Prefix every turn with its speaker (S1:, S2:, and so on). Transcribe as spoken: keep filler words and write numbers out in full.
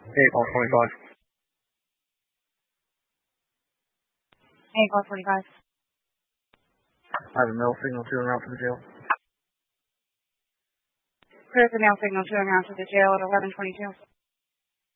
S1: Eight call twenty-five.
S2: Eight call forty-five.
S1: I have a mail signal to and route to the jail.
S2: Clear the mail signal to and route to the jail at eleven twenty-two.